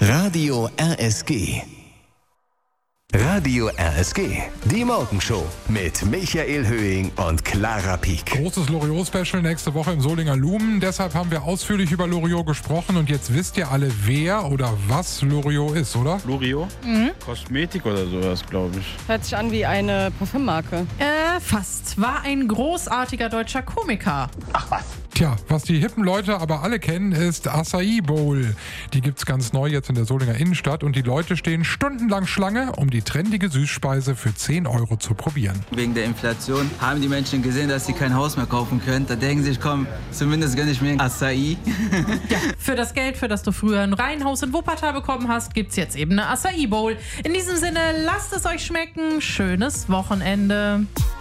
Radio RSG. Radio RSG, die Morgenshow mit Michael Höhing und Clara Pieck. Großes Loriot-Special nächste Woche im Solinger Lumen. Deshalb haben wir ausführlich über Loriot gesprochen und jetzt wisst ihr alle, wer oder was Loriot ist, oder? Loriot? Kosmetik oder sowas, glaube ich. Hört sich an wie eine Parfümmarke. Fast. War ein großartiger deutscher Komiker. Ach was. Tja, was die hippen Leute aber alle kennen, ist Acai Bowl. Die gibt's ganz neu jetzt in der Solinger Innenstadt und die Leute stehen stundenlang Schlange, um die trendige Süßspeise für 10 € zu probieren. Wegen der Inflation haben die Menschen gesehen, dass sie kein Haus mehr kaufen können. Da denken sie sich, komm, zumindest gönn ich mir ein Acai. Ja, für das Geld, für das du früher ein Reihenhaus in Wuppertal bekommen hast, gibt's jetzt eben eine Acai Bowl. In diesem Sinne, lasst es euch schmecken. Schönes Wochenende.